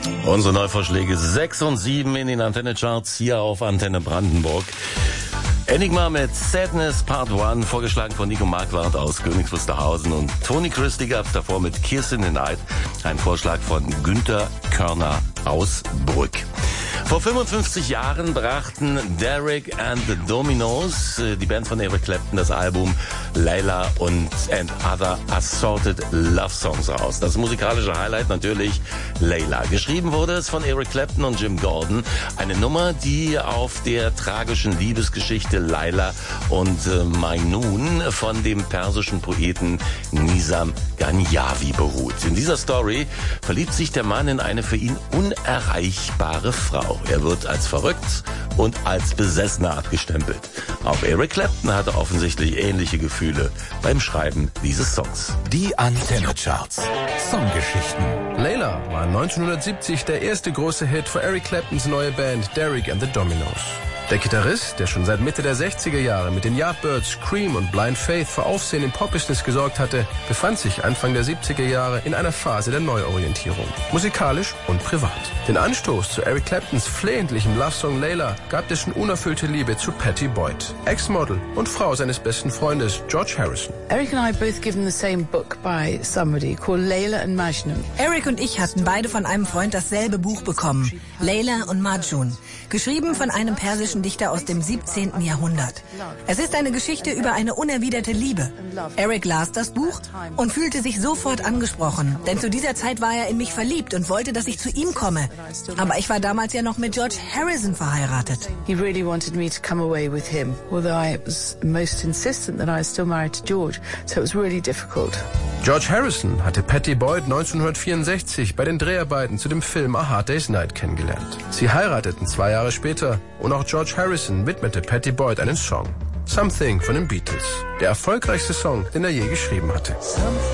Unsere Neuvorschläge 6 und 7 in den Antenne-Charts hier auf Antenne Brandenburg. Enigma mit Sadness Part 1, vorgeschlagen von Nico Marquardt aus Königs Wusterhausen, und Tony Christie gab's davor mit Kiss in the Night, ein Vorschlag von Günther Körner aus Brück. Vor 55 Jahren brachten Derek and the Dominos, die Band von Eric Clapton, das Album Layla and Other Assorted Love Songs raus. Das musikalische Highlight natürlich Layla. Geschrieben wurde es von Eric Clapton und Jim Gordon. Eine Nummer, die auf der tragischen Liebesgeschichte Layla und Majnun von dem persischen Poeten Nizam Ganjavi beruht. In dieser Story verliebt sich der Mann in eine für ihn unerreichbare Frau. Er wird als verrückt und als Besessener abgestempelt. Auch Eric Clapton hatte offensichtlich ähnliche Gefühle beim Schreiben dieses Songs. Die Antenne-Charts. Songgeschichten. Layla war 1970 der erste große Hit für Eric Claptons neue Band Derek and the Dominos. Der Gitarrist, der schon seit Mitte der 60er Jahre mit den Yardbirds, Cream und Blind Faith für Aufsehen im Pop-Business gesorgt hatte, befand sich Anfang der 70er Jahre in einer Phase der Neuorientierung, musikalisch und privat. Den Anstoß zu Eric Claptons flehentlichem Love-Song Layla gab dessen unerfüllte Liebe zu Pattie Boyd, Ex-Model und Frau seines besten Freundes George Harrison. Eric and I both given the same book by somebody called Layla and Majnun. Eric und ich hatten beide von einem Freund dasselbe Buch bekommen, Layla und Majnun, geschrieben von einem persischen Dichter aus dem 17. Jahrhundert. Es ist eine Geschichte über eine unerwiderte Liebe. Eric las das Buch und fühlte sich sofort angesprochen, denn zu dieser Zeit war er in mich verliebt und wollte, dass ich zu ihm komme. Aber ich war damals ja noch mit George Harrison verheiratet. He really wanted me to come away with him, although I was most insistent that I was still married to George, so it was really difficult. George Harrison hatte Pattie Boyd 1964 bei den Dreharbeiten zu dem Film A Hard Day's Night kennengelernt. Sie heirateten 2 Jahre später und auch George Harrison widmete Pattie Boyd einen Song. Something von den Beatles. Der erfolgreichste Song, den er je geschrieben hatte.